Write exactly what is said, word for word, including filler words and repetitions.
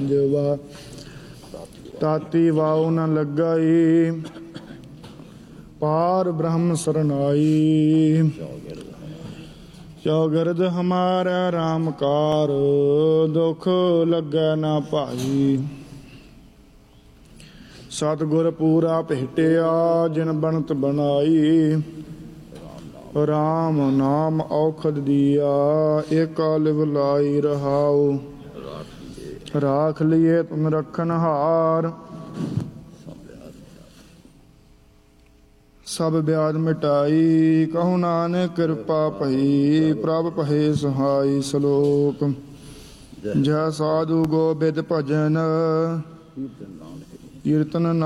ਪੰਜਵਾ ਤਾਤੀ ਵਾਉ ਨ ਲੱਗਾਈ ਪਾਰ ਬ੍ਰਹਮ ਸਰਨਾਈ ਚੌਗਿਰਦ ਹਮਾਰਾ ਰਾਮ ਕਾਰ ਦੁਖ ਲੱਗੈ ਨਾ ਭਾਈ ਸਤਿਗੁਰ ਪੂਰਾ ਭੇਟਿਆ ਜਿਨ ਬਣਤ ਬਣਾਈ ਰਾਮ ਨਾਮ ਔਖਦ ਦੀਆ ਏਕਾ ਲਿਵ ਲਾਈ ਰਹਾਉ ਰਾਖ ਲਿਏ ਤੁਮ ਰਖਨ ਹਾਰ ਸਭ ਬਿਆਦ ਮਿਟਾਈ ਕਹੂ ਨਾਨਕ ਕਿਰਪਾ ਭਈ ਪ੍ਰਭ ਭਏ ਸਹਾਈ ਸ਼ਲੋਕ ਜੈ ਸਾਧੂ ਗੋਬਿੰਦ ਭਜਨ ਕੀਰਤਨ